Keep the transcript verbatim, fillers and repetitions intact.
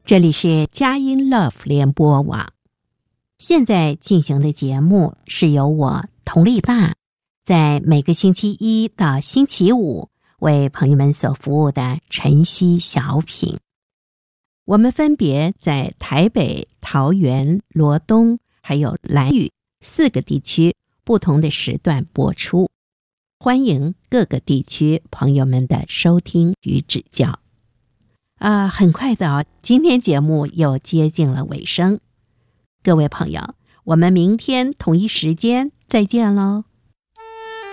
这里是佳音 Love 联播网，现在进行的节目是由我佟丽娜在每个星期一到星期五为朋友们所服务的晨曦小品。我们分别在台北、桃园、罗东还有兰屿四个地区不同的时段播出，欢迎各个地区朋友们的收听与指教。啊、呃，很快的哦，今天节目又接近了尾声。各位朋友，我们明天同一时间再见喽。